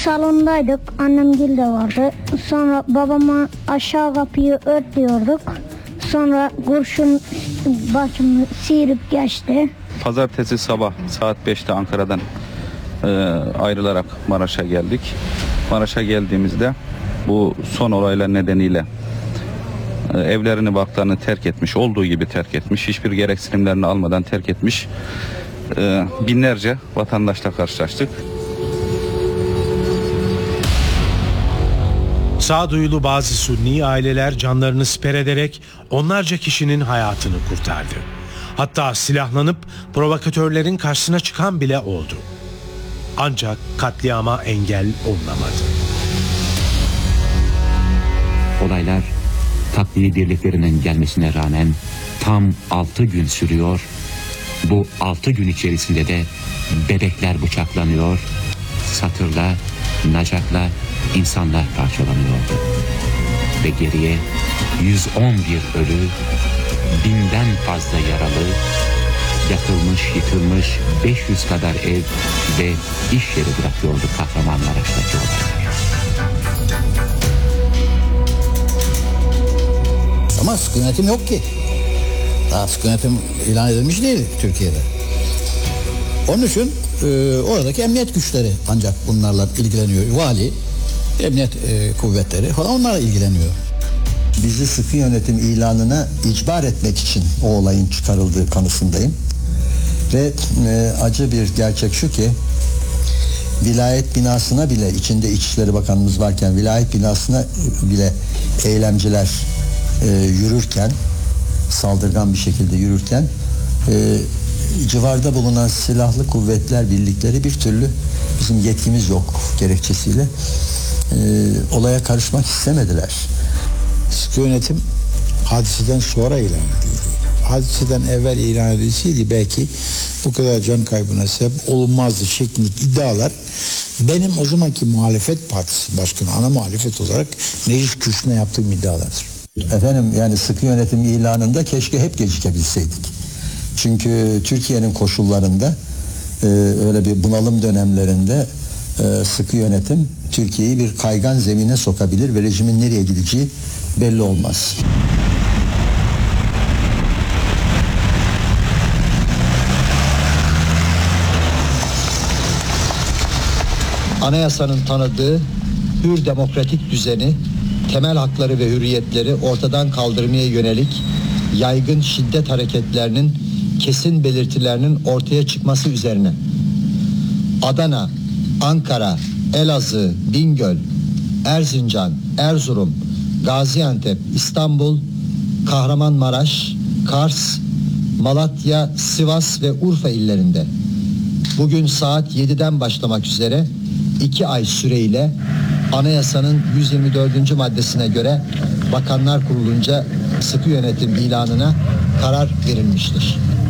salondaydık. Annemgil de vardı. Sonra babama aşağı kapıyı örtüyorduk. Sonra kurşun başımı sıyırıp geçti. Pazartesi sabah saat 5'te Ankara'dan ayrılarak Maraş'a geldik. Maraş'a geldiğimizde bu son olaylar nedeniyle evlerini, barklarını terk etmiş, olduğu gibi terk etmiş, hiçbir gereksinimlerini almadan terk etmiş binlerce vatandaşla karşılaştık. Sağduyulu bazı Sünni aileler canlarını siper ederek onlarca kişinin hayatını kurtardı. Hatta silahlanıp provokatörlerin karşısına çıkan bile oldu. Ancak katliama engel olunamadı. Olaylar takviye birliklerinin gelmesine rağmen tam 6 gün sürüyor. Bu 6 gün içerisinde de bebekler bıçaklanıyor, satırla, nacakla insanlar parçalanıyordu. Ve geriye 111 ölü, 1000'den fazla yaralı, yakılmış, yıkılmış 500 kadar ev ve iş yeri bırakıyordu Kahramanmaraş'taki olaylar. Ama sıkı yönetim yok ki. Daha sıkı yönetim ilan edilmiş değil Türkiye'de. Onun için oradaki emniyet güçleri ancak bunlarla ilgileniyor. Vali, emniyet kuvvetleri falan onlarla ilgileniyor. Bizi sıkı yönetim ilanına icbar etmek için o olayın çıkarıldığı kanısındayım. Ve acı bir gerçek şu ki vilayet binasına bile, içinde İçişleri Bakanımız varken vilayet binasına bile eylemciler yürürken, saldırgan bir şekilde yürürken civarda bulunan silahlı kuvvetler birlikleri bir türlü bizim yetkimiz yok gerekçesiyle olaya karışmak istemediler. Sıkı yönetim hadiseden sonra ilan edildi. Hadiseden evvel ilan edilseydi belki bu kadar can kaybına sebep olunmazdı şeklindeki iddialar benim o zamanki muhalefet partisi başkanı, ana muhalefet olarak meclis kürsüsüne yaptığım iddialardır. Efendim yani sıkı yönetim ilanında keşke hep gecikebilseydik. Çünkü Türkiye'nin koşullarında öyle bir bunalım dönemlerinde sıkı yönetim Türkiye'yi bir kaygan zemine sokabilir ve rejimin nereye gideceği belli olmaz. Anayasanın tanıdığı hür demokratik düzeni, temel hakları ve hürriyetleri ortadan kaldırmaya yönelik yaygın şiddet hareketlerinin kesin belirtilerinin ortaya çıkması üzerine Adana, Ankara, Elazığ, Bingöl, Erzincan, Erzurum, Gaziantep, İstanbul, Kahramanmaraş, Kars, Malatya, Sivas ve Urfa illerinde bugün saat 7'den başlamak üzere 2 ay süreyle anayasanın 124. maddesine göre Bakanlar Kurulu'nca sıkı yönetim ilanına karar verilmiştir.